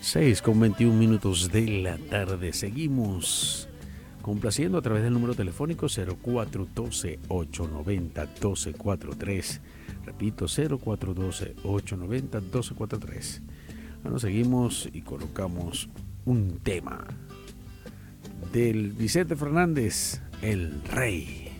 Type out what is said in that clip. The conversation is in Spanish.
6:21 de la tarde. Seguimos complaciendo a través del número telefónico 0412-890-1243. Repito, 0412-890-1243. Bueno, seguimos y colocamos un tema del Vicente Fernández, El Rey.